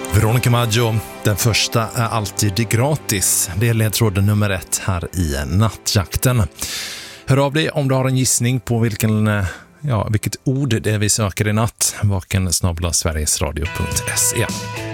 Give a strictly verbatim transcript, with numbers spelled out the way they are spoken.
Veronica Maggio, den första är alltid gratis. Det är ledtråden nummer ett här i Nattjakten. Hör av dig om du har en gissning på vilken, ja, vilket ord det är vi söker i natt. Vaken snabel-a sverigesradio punkt se.